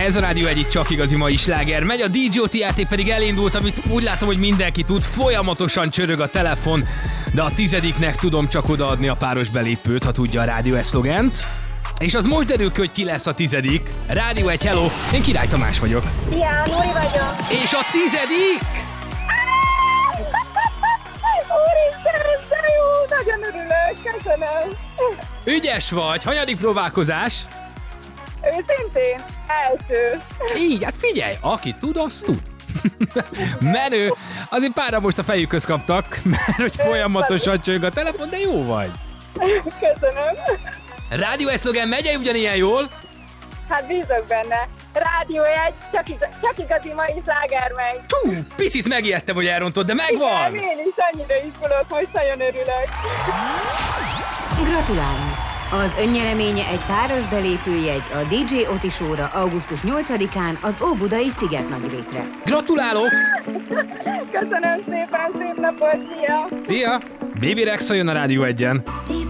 Ez a Rádió egyik csak igazi mai sláger. Megy a DJ-OT játék pedig elindult, amit úgy látom, hogy mindenki tud. Folyamatosan csörög a telefon, de a 10-nek tudom csak odaadni a páros belépőt, ha tudja a Rádió szlogent. És az most derül ki, hogy ki lesz a 10. Rádió 1, hello! Én Király Tamás vagyok. Szia, Nóri vagyok. És a 10? Úristen, de jó, nagyon örülök, köszönöm. Ügyes vagy! Hanyadik próbálkozás? Őszintén, első. Így, hát figyelj, aki tud, az tud. Menő! Azért párra most a fejükhöz kaptak, mert hogy folyamatosan csörög a telefon, de jó vagy. Köszönöm. Rádió szlogen megy ugyanilyen jól? Hát bízok benne. Rádió 1, csak igazi mai sláger megy. Hú, picit megijedtem, hogy elrontod, de megvan! Igen, én is annyira izgulok, most nagyon örülök. Gratulálunk! Az önnyereménye egy páros belépőjegy a DJ-OT show-ra augusztus 8-án az Óbudai Szigetnagyrétre. Gratulálok! Köszönöm szépen, szép napot, szia! Szia! Baby Rexha jön a Rádió 1-en.